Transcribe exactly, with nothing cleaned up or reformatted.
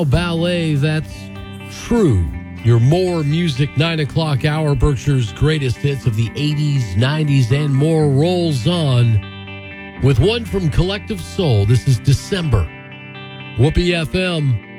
Ballet, that's true. Your More Music nine o'clock hour, Berkshire's greatest hits of the eighties, nineties, and more rolls on with one from Collective Soul. This is December. Whoopee F M.